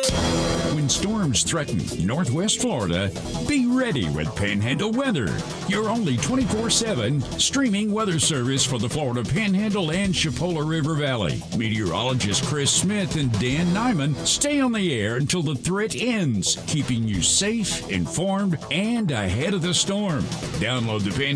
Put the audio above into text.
When storms threaten Northwest Florida, be ready with Panhandle Weather, your only 24/7 streaming weather service for the Florida Panhandle and Chipola River Valley. Meteorologists Chris Smith and Dan Nyman stay on the air until the threat ends, keeping you safe, informed, and ahead of the storm. Download the